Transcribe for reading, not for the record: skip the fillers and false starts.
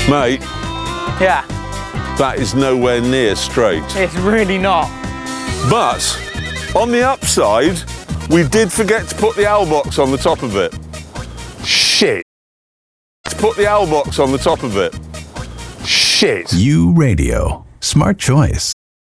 Mate, Yeah, that is nowhere near straight. it's really not. But on the upside, we did forget to put the owl box on the top of it. Shit. To put the owl box on the top of it. Shit. U Radio. Smart choice.